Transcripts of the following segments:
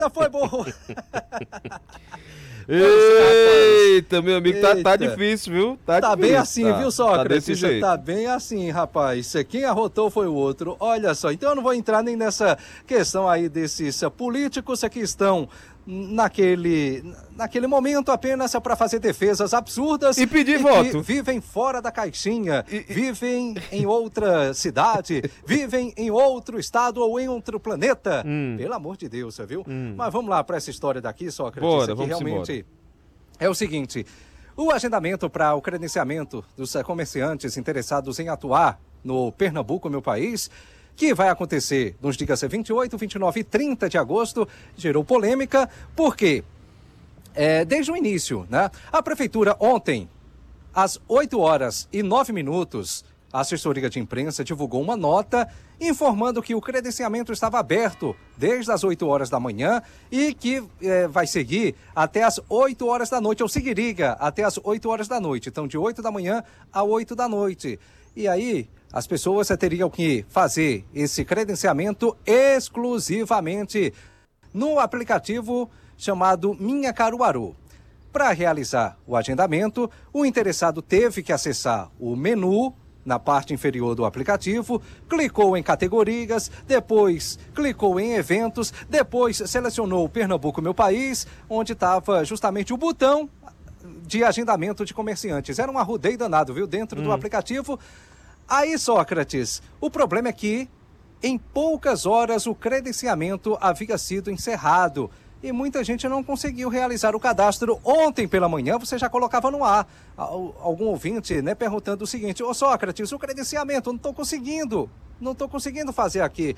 foi boa. Eita, meu amigo, tá difícil, viu? Tá difícil, bem assim, viu, Sócrates? Tá desse jeito. Tá bem assim, rapaz. Quem arrotou foi o outro. Olha só, então eu não vou entrar nem nessa questão aí desses políticos que estão naquele momento apenas para fazer defesas absurdas e pedir voto. Que vivem fora da caixinha, vivem em outra cidade, vivem em outro estado ou em outro planeta. Pelo amor de Deus, viu? Mas vamos lá para essa história daqui, Sócrates. Bora, que realmente embora. É o seguinte: o agendamento para o credenciamento dos comerciantes interessados em atuar no Pernambuco, meu país, que vai acontecer nos dias 28, 29 e 30 de agosto, gerou polêmica, porque desde o início, né, a Prefeitura ontem, às 8h09, a assessoria de imprensa divulgou uma nota informando que o credenciamento estava aberto desde as 8 horas da manhã e que vai seguir até as 8 horas da noite, ou seguiria até as 8 horas da noite. Então, de 8 da manhã a 8 da noite. E aí, as pessoas teriam que fazer esse credenciamento exclusivamente no aplicativo chamado Minha Caruaru. Para realizar o agendamento, o interessado teve que acessar o menu na parte inferior do aplicativo, clicou em categorias, depois clicou em eventos, depois selecionou Pernambuco, meu país, onde estava justamente o botão de agendamento de comerciantes. Era um arrudeio danado, viu, dentro do aplicativo. Aí, Sócrates, o problema é que em poucas horas o credenciamento havia sido encerrado e muita gente não conseguiu realizar o cadastro. Ontem pela manhã você já colocava no ar algum ouvinte, né, perguntando o seguinte: ô Sócrates, o credenciamento, não estou conseguindo fazer aqui,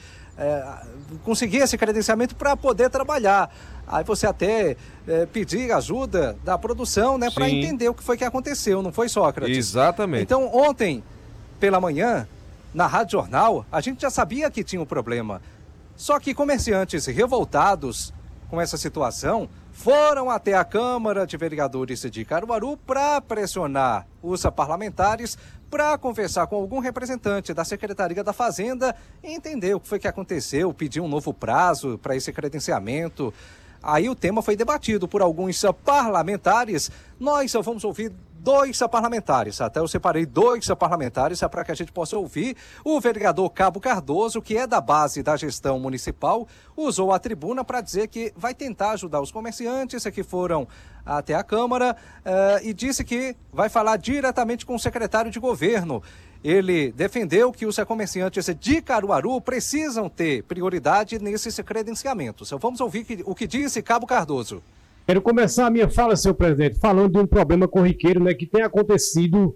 conseguir esse credenciamento para poder trabalhar. Aí você até pedir ajuda da produção, né, para entender o que foi que aconteceu, não foi, Sócrates? Exatamente. Então ontem pela manhã, na Rádio Jornal, a gente já sabia que tinha um problema. Só que comerciantes revoltados com essa situação foram até a Câmara de Vereadores de Caruaru para pressionar os parlamentares, para conversar com algum representante da Secretaria da Fazenda e entender o que foi que aconteceu, pedir um novo prazo para esse credenciamento. Aí o tema foi debatido por alguns parlamentares. Nós vamos ouvir dois parlamentares, até eu separei dois parlamentares para que a gente possa ouvir. O vereador Cabo Cardoso, que é da base da gestão municipal, usou a tribuna para dizer que vai tentar ajudar os comerciantes que foram até a Câmara e disse que vai falar diretamente com o secretário de governo. Ele defendeu que os comerciantes de Caruaru precisam ter prioridade nesses credenciamentos. Então, vamos ouvir o que disse Cabo Cardoso. Quero começar a minha fala, senhor presidente, falando de um problema corriqueiro, né, que tem acontecido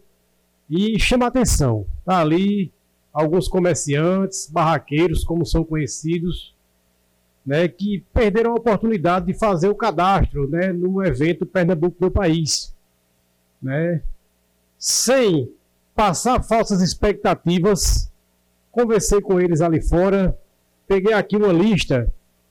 e chama a atenção. Tá ali alguns comerciantes, barraqueiros, como são conhecidos, né, que perderam a oportunidade de fazer o cadastro, né, no evento Pernambuco do país, né, sem passar falsas expectativas. Conversei com eles ali fora, peguei aqui uma lista,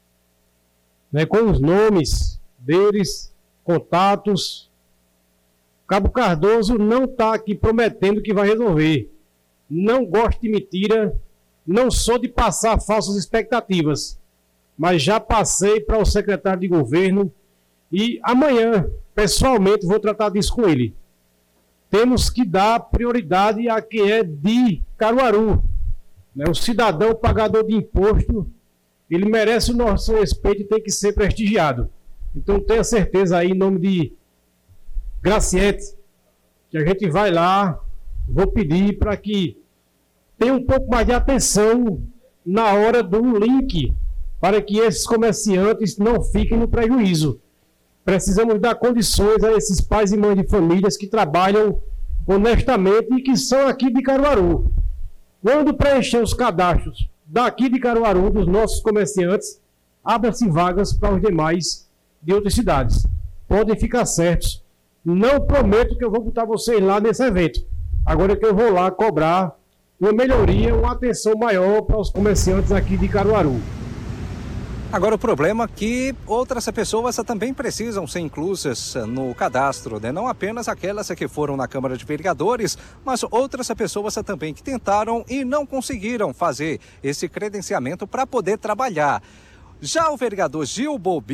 né, com os nomes deles, contatos. Cabo Cardoso não está aqui prometendo que vai resolver. Não gosto de mentira, não sou de passar falsas expectativas, mas já passei para o secretário de governo e amanhã, pessoalmente, vou tratar disso com ele. Temos que dar prioridade a quem é de Caruaru, né? O cidadão pagador de imposto, ele merece o nosso respeito e tem que ser prestigiado. Então tenha certeza aí, em nome de Graciete, que a gente vai lá, vou pedir para que tenha um pouco mais de atenção na hora do link, para que esses comerciantes não fiquem no prejuízo. Precisamos dar condições a esses pais e mães de famílias que trabalham honestamente e que são aqui de Caruaru. Quando preencher os cadastros daqui de Caruaru, dos nossos comerciantes, abra-se vagas para os demais de outras cidades. Podem ficar certos. Não prometo que eu vou botar vocês lá nesse evento. Agora que eu vou lá cobrar uma melhoria, uma atenção maior para os comerciantes aqui de Caruaru. Agora o problema é que outras pessoas também precisam ser inclusas no cadastro, né? Não apenas aquelas que foram na Câmara de Vereadores, mas outras pessoas também que tentaram e não conseguiram fazer esse credenciamento para poder trabalhar. Já o vereador Gil Bobi